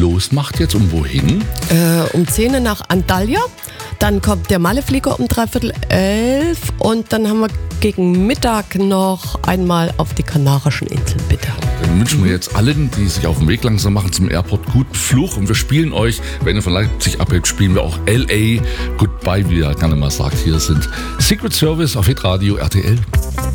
losmacht jetzt. Und wohin? Um 10 Uhr nach Antalya. Dann kommt der Maleflieger um 11:15 und dann haben wir gegen Mittag noch einmal auf die Kanarischen Inseln, bitte. Dann wünschen wir jetzt allen, die sich auf den Weg langsam machen zum Airport, guten Flug. Und wir spielen euch, wenn ihr von Leipzig abhebt, spielen wir auch L.A. Goodbye, wie ihr gerne mal sagt. Hier sind Secret Service auf Hitradio RTL.